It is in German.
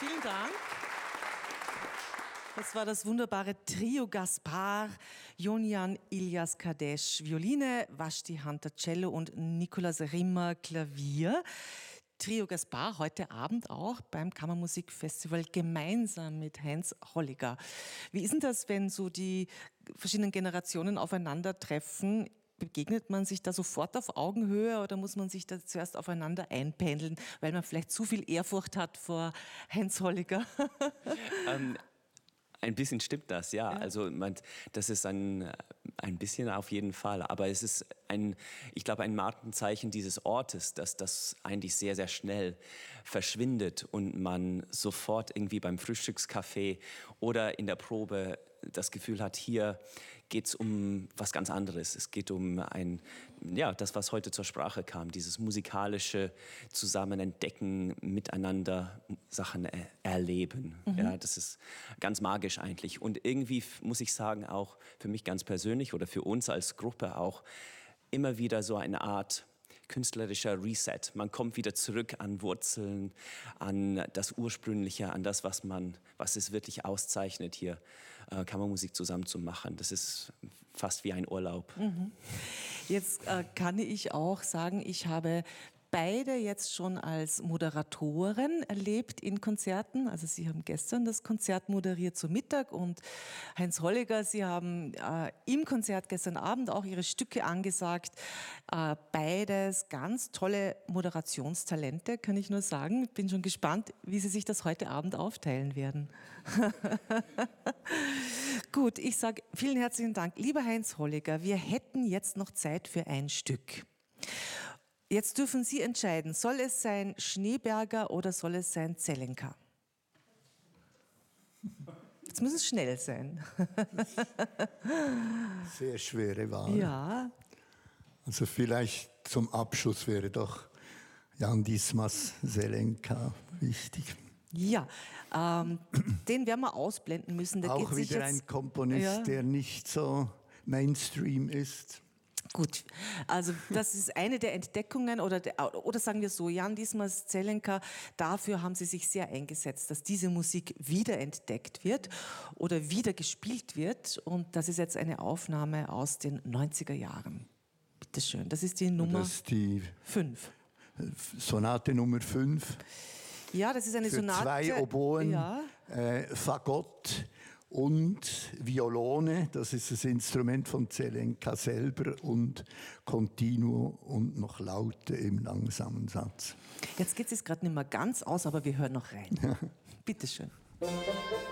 Vielen Dank. Das war das wunderbare Trio Gaspar, Jonian Ilyas Kadesh Violine, Vashti Hunter Cello und Nikolaus Rimmer Klavier. Trio Gaspar heute Abend auch beim Kammermusikfestival gemeinsam mit Heinz Holliger. Wie ist denn das, wenn so die verschiedenen Generationen aufeinandertreffen? Begegnet man sich da sofort auf Augenhöhe oder muss man sich da zuerst aufeinander einpendeln, weil man vielleicht zu viel Ehrfurcht hat vor Heinz Holliger? Ein bisschen stimmt das, ja. Also das ist ein bisschen auf jeden Fall. Aber es ist ich glaube, ein Markenzeichen dieses Ortes, dass das eigentlich sehr, sehr schnell verschwindet und man sofort irgendwie beim Frühstückskaffee oder in der Probe das Gefühl hat, hier geht es um was ganz anderes. Es geht um das, was heute zur Sprache kam, dieses musikalische Zusammenentdecken, miteinander Sachen erleben. Mhm. Ja, das ist ganz magisch eigentlich. Und irgendwie muss ich sagen, auch für mich ganz persönlich oder für uns als Gruppe auch immer wieder so eine Art künstlerischer Reset. Man kommt wieder zurück an Wurzeln, an das Ursprüngliche, an das, was es wirklich auszeichnet, hier Kammermusik zusammen zu machen. Das ist fast wie ein Urlaub. Mhm. Jetzt kann ich auch sagen, ich habe beide jetzt schon als Moderatoren erlebt in Konzerten. Also Sie haben gestern das Konzert moderiert zu Mittag und Heinz Holliger, Sie haben im Konzert gestern Abend auch Ihre Stücke angesagt. Beides ganz tolle Moderationstalente, kann ich nur sagen. Ich bin schon gespannt, wie Sie sich das heute Abend aufteilen werden. Gut, ich sage vielen herzlichen Dank. Lieber Heinz Holliger, wir hätten jetzt noch Zeit für ein Stück. Jetzt dürfen Sie entscheiden, soll es sein Schneeberger oder soll es sein Zelenka? Jetzt muss es schnell sein. Sehr schwere Wahl. Ja. Also vielleicht zum Abschluss wäre doch Jan Dismas Zelenka wichtig. Ja, den werden wir ausblenden müssen. Der auch geht sich wieder jetzt, ein Komponist, der nicht so Mainstream ist. Gut, also das ist eine der Entdeckungen oder sagen wir so, Jan Dismas Zelenka, dafür haben Sie sich sehr eingesetzt, dass diese Musik wiederentdeckt wird oder wieder gespielt wird und das ist jetzt eine Aufnahme aus den 90er Jahren. Bitte schön, das ist die Nummer 5. Sonate Nummer 5. Ja, das ist eine für Sonate. 2 Oboen, ja. Fagott und Violone, das ist das Instrument von Zelenka selber und Continuo und noch Laute im langsamen Satz. Jetzt geht es gerade nicht mehr ganz aus, aber wir hören noch rein. Bitte schön.